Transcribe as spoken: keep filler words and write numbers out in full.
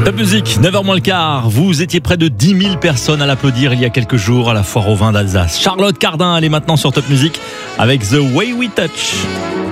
Top Music, neuf heures moins le quart. Vous étiez près de dix mille personnes à l'applaudir il y a quelques jours à la foire au vin d'Alsace. Charlotte Cardin, elle est maintenant sur Top Music avec The Way We Touch.